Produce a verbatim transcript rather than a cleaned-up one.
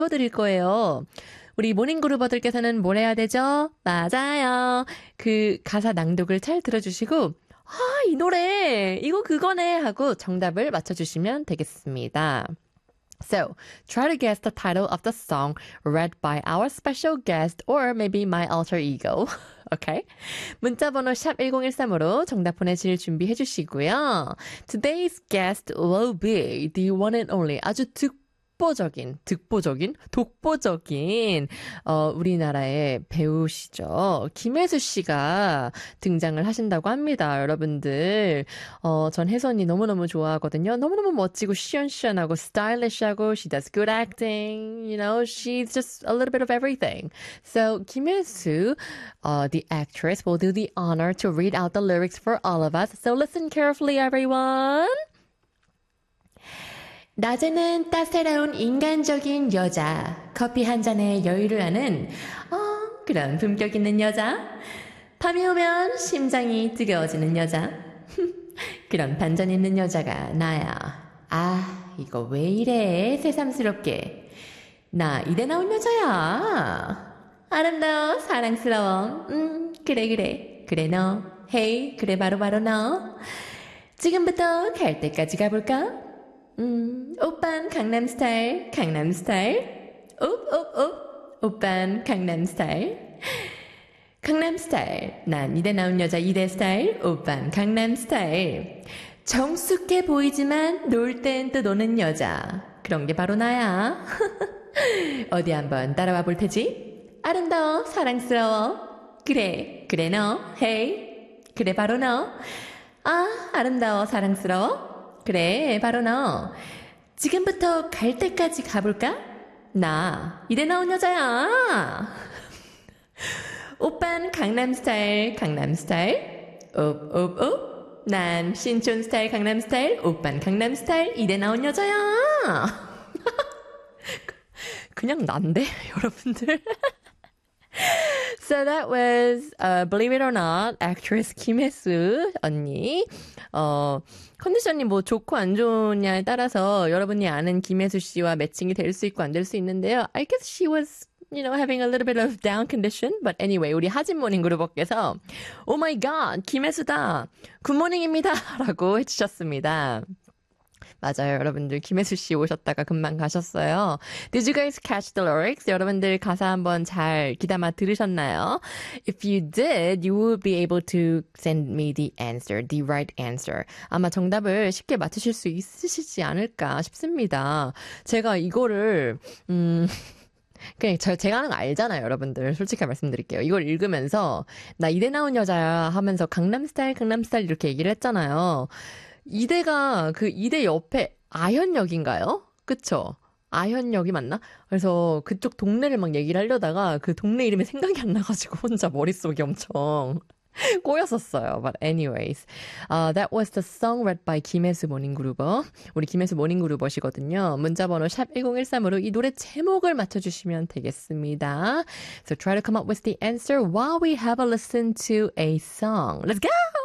드릴 거예요. 우리 모닝그루버들께서는 뭘 해야 되죠? 맞아요. 그 가사 낭독을 잘 들어주시고 아, 이 노래 이거 그거네 하고 정답을 맞춰주시면 되겠습니다. So, try to guess the title of the song read by our special guest or maybe my alter ego. Okay? 문자번호 샵 일공일삼으로 정답 보내실 준비해 주시고요. Today's guest will be the one and only 아주 독보적인, 득보적인, 독보적인 어, 우리나라의 배우시죠. 김혜수 씨가 등장을 하신다고 합니다. 여러분들 어, 전 혜수 언니 너무너무 좋아하거든요. 너무너무 멋지고 시원시원하고 stylish하고 she does good acting. You know, she's just a little bit of everything. So 김혜수, uh, the actress, will do the honor to read out the lyrics for all of us. So listen carefully, everyone. 낮에는 따사로운 인간적인 여자, 커피 한 잔에 여유를 하는 어, 그런 품격 있는 여자, 밤이 오면 심장이 뜨거워지는 여자, 그런 반전 있는 여자가 나야. 아, 이거 왜 이래 새삼스럽게. 나 이대 나온 여자야. 아름다워 사랑스러워. 음, 그래 그래 그래 너. 헤이 그래 바로 바로 너. 지금부터 갈 때까지 가볼까? 음, 오빤 강남 스타일, 강남 스타일. 옵옵옵, 오빤 강남 스타일. 강남 스타일. 난 이대 나온 여자 이대 스타일, 오빤 강남 스타일. 정숙해 보이지만 놀 땐 또 노는 여자. 그런 게 바로 나야. 어디 한번 따라와 볼 테지? 아름다워, 사랑스러워. 그래, 그래 너. 헤이, 그래 바로 너. 아, 아름다워, 사랑스러워. 그래, 바로 너. 지금부터 갈 때까지 가볼까? 나 이대 나온 여자야. 오빤 강남 스타일, 강남 스타일. 옵, 옵, 옵. 난 신촌 스타일, 강남 스타일. 오빤 강남 스타일, 이대 나온 여자야. 그냥 난데, 여러분들. So that was, uh, believe it or not, actress 김혜수 언니. 어, 컨디션이 뭐 좋고 안 좋냐에 따라서 여러분이 아는 김혜수 씨와 매칭이 될 수 있고 안 될 수 있는데요. I guess she was, you know, having a little bit of down condition. But anyway, 우리 하진 모닝 그룹께서 Oh my god, 김혜수다. 굿모닝입니다. 라고 해주셨습니다. 맞아요. 여러분들 김혜수 씨 오셨다가 금방 가셨어요. Did you guys catch the lyrics? 여러분들 가사 한번 잘 귀담아 들으셨나요? If you did, you will be able to send me the answer, the right answer. 아마 정답을 쉽게 맞추실 수 있으시지 않을까 싶습니다. 제가 이거를 음... 그냥 저, 제가 하는 거 알잖아요, 여러분들. 솔직하게 말씀드릴게요. 이걸 읽으면서 나 이대 나온 여자야 하면서 강남스타일, 강남스타일 이렇게 얘기를 했잖아요. 이대가 그 이대 옆에 아현역인가요? 그쵸? 아현역이 맞나? 그래서 그쪽 동네를 막 얘기를 하려다가 그 동네 이름이 생각이 안 나가지고 혼자 머릿속이 엄청 꼬였었어요. But anyways, uh, that was the song read by 김혜수 모닝그루버. 우리 김혜수 모닝그루버시거든요. 문자번호 샵 일공일삼으로 이 노래 제목을 맞춰주시면 되겠습니다. So try to come up with the answer while we have a listen to a song. Let's go!